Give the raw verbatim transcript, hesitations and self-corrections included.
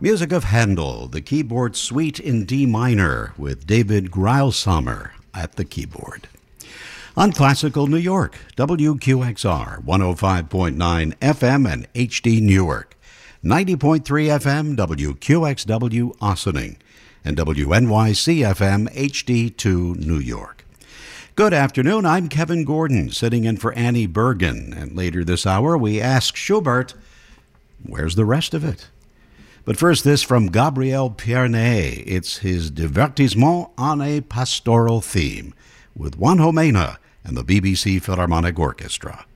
Music of Handel, the keyboard suite in D minor with David Greilsamer at the keyboard. On Classical New York, W Q X R, one oh five point nine F M and H D Newark, ninety point three F M W Q X W Ossining, and W N Y C F M H D two New York. Good afternoon, I'm Kevin Gordon, sitting in for Annie Bergen, and later this hour we ask Schubert, where's the rest of it? But first, this from Gabriel Pierné. It's his Divertissement on a Pastoral Theme with Juan Jomena and the B B C Philharmonic Orchestra.